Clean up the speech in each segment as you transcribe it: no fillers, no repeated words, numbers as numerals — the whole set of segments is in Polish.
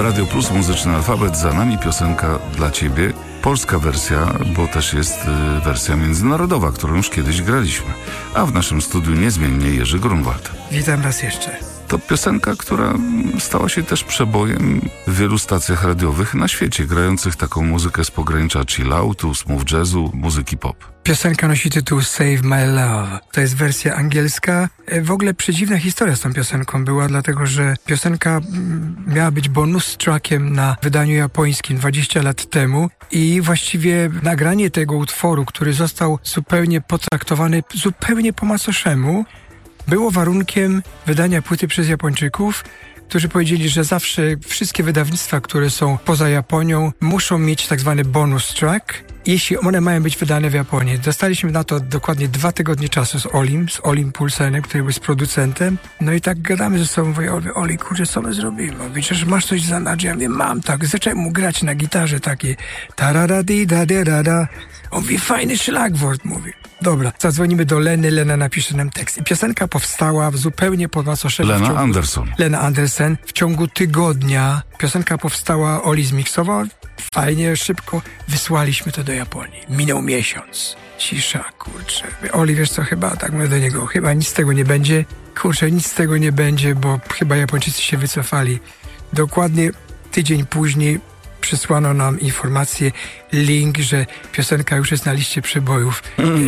Radio Plus, Muzyczny Alfabet, za nami piosenka dla Ciebie. Polska wersja, bo też jest wersja międzynarodowa, którą już kiedyś graliśmy. A w naszym studiu niezmiennie Jerzy Grunwald. Witam raz jeszcze. To piosenka, która stała się też przebojem w wielu stacjach radiowych na świecie, grających taką muzykę z pogranicza chilloutu, smooth jazzu, muzyki pop. Piosenka nosi tytuł Save My Love. To jest wersja angielska. W ogóle przedziwna historia z tą piosenką była, dlatego że piosenka miała być bonus trackiem na wydaniu japońskim 20 lat temu i właściwie nagranie tego utworu, który został zupełnie potraktowany zupełnie po macoszemu, było warunkiem wydania płyty przez Japończyków, którzy powiedzieli, że zawsze wszystkie wydawnictwa, które są poza Japonią, muszą mieć tak zwany bonus track, jeśli one mają być wydane w Japonii. Dostaliśmy na to dokładnie 2 tygodnie czasu z Olim Poulsenem, który był z producentem. No i tak gadamy ze sobą, mówię, Oli, kurczę, co my zrobimy? Wiesz, masz coś za nadrze? Ja mówię, mam, tak. Zacząłem mu grać na gitarze takie tararadi-da-da-da-da. On mówi, fajny szlagwort, mówi. Dobra, zadzwonimy do Leny, Lena napisze nam tekst. I piosenka powstała zupełnie po macoszemu. Lena Andersen. W ciągu tygodnia piosenka powstała, Oli zmiksował, fajnie, szybko. Wysłaliśmy to do Japonii. Minął miesiąc. Cisza, kurczę. Oli, wiesz co, chyba, tak mówię do niego, chyba nic z tego nie będzie. Kurczę, nic z tego nie będzie, bo chyba Japończycy się wycofali. Dokładnie tydzień później przysłano nam informację, link, że piosenka już jest na liście przebojów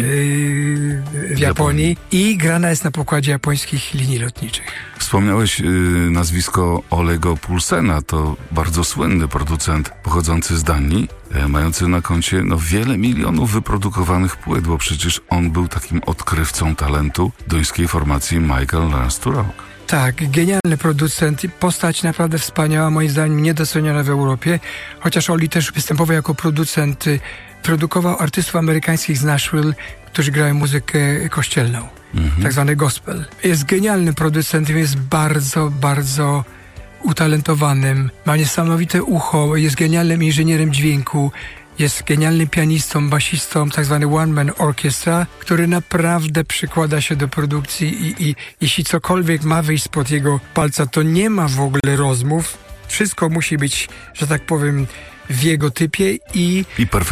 w Japonii i grana jest na pokładzie japońskich linii lotniczych. Wspomniałeś nazwisko Olego Poulsena, to bardzo słynny producent pochodzący z Danii, mający na koncie wiele milionów wyprodukowanych płyt, bo przecież on był takim odkrywcą talentu duńskiej formacji Michael Learns to Rock. Tak, genialny producent, postać naprawdę wspaniała, moim zdaniem niedoceniona w Europie, chociaż Oli też występował jako producent, produkował artystów amerykańskich z Nashville, którzy grają muzykę kościelną, tak zwany gospel. Jest genialnym producentem, jest bardzo, bardzo utalentowanym, ma niesamowite ucho, jest genialnym inżynierem dźwięku, jest genialnym pianistą, basistą, tak zwany one-man orchestra, który naprawdę przykłada się do produkcji i jeśli cokolwiek ma wyjść spod jego palca, to nie ma w ogóle rozmów. Wszystko musi być, że tak powiem, w jego typie i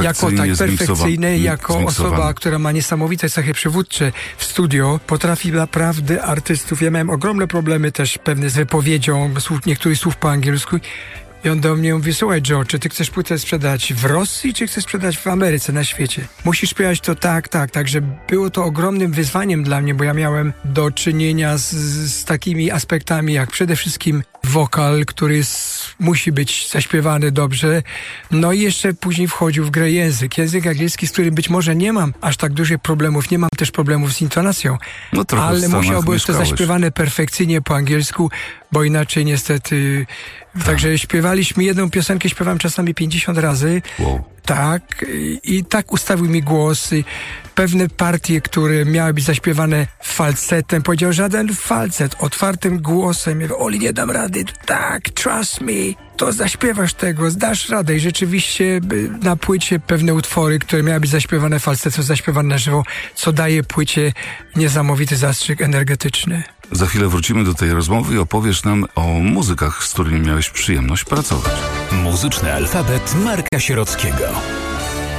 perfekcyjne, jako osoba, która ma niesamowite cechy przywódcze w studio, potrafi naprawdę artystów. Ja miałem ogromne problemy też pewne z wypowiedzią niektórych słów po angielsku. I on do mnie mówi, słuchaj Joe, czy ty chcesz płytę sprzedać w Rosji, czy chcesz sprzedać w Ameryce, na świecie? Musisz śpiewać to tak. Także było to ogromnym wyzwaniem dla mnie, bo ja miałem do czynienia z takimi aspektami, jak przede wszystkim wokal, który musi być zaśpiewany dobrze. No i jeszcze później wchodził w grę język angielski, z którym być może nie mam aż tak dużych problemów, nie mam też problemów z intonacją, ale musiało być to zaśpiewane perfekcyjnie po angielsku, bo inaczej niestety... Także śpiewaliśmy jedną piosenkę, śpiewałem czasami 50 razy. Wow. Tak, i tak ustawił mi głos. Pewne partie, które miały być zaśpiewane falsetem, powiedział, żaden falset, otwartym głosem. Ja mówię, Oli, nie dam rady. Tak, trust me, to zaśpiewasz tego, zdasz radę. I rzeczywiście na płycie pewne utwory, które miały być zaśpiewane falsetem, są zaśpiewane na żywo, co daje płycie niesamowity zastrzyk energetyczny. Za chwilę wrócimy do tej rozmowy i opowiesz nam o muzykach, z którymi miałeś przyjemność pracować. Muzyczny alfabet Marka Sierockiego.